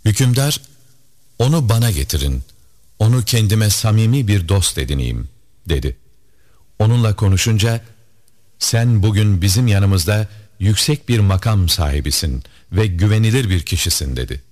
Hükümdar, onu bana getirin, onu kendime samimi bir dost edineyim, dedi. Onunla konuşunca, sen bugün bizim yanımızda yüksek bir makam sahibisin ve güvenilir bir kişisin, dedi.